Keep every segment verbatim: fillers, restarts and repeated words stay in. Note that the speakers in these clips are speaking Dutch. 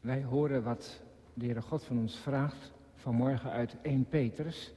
Wij horen wat de Heere God van ons vraagt vanmorgen uit Eerste Petrus.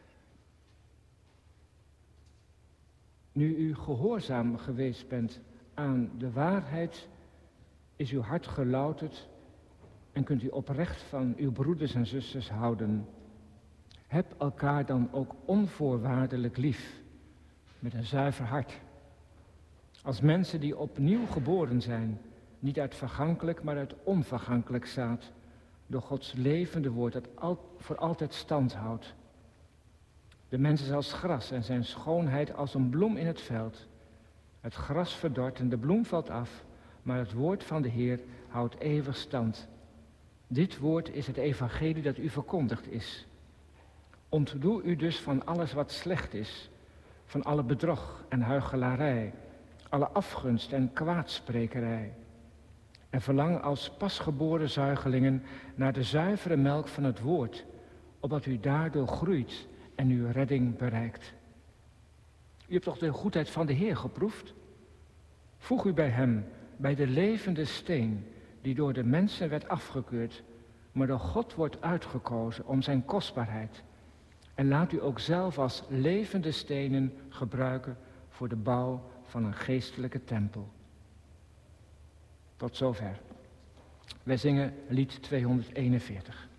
Nu u gehoorzaam geweest bent aan de waarheid, is uw hart gelouterd en kunt u oprecht van uw broeders en zusters houden. Heb elkaar dan ook onvoorwaardelijk lief, met een zuiver hart. Als mensen die opnieuw geboren zijn, niet uit vergankelijk, maar uit onvergankelijk zaad, door Gods levende woord dat al, voor altijd stand houdt. De mens is als gras en zijn schoonheid als een bloem in het veld. Het gras verdort en de bloem valt af, maar het woord van de Heer houdt eeuwig stand. Dit woord is het evangelie dat u verkondigd is. Ontdoe u dus van alles wat slecht is, van alle bedrog en huichelarij, alle afgunst en kwaadsprekerij. En verlang als pasgeboren zuigelingen naar de zuivere melk van het woord, opdat u daardoor groeit en uw redding bereikt. U hebt toch de goedheid van de Heer geproefd? Voeg u bij hem, bij de levende steen, die door de mensen werd afgekeurd, maar door God wordt uitgekozen om zijn kostbaarheid. En laat u ook zelf als levende stenen gebruiken voor de bouw van een geestelijke tempel. Tot zover. Wij zingen lied tweehonderdeenenveertig.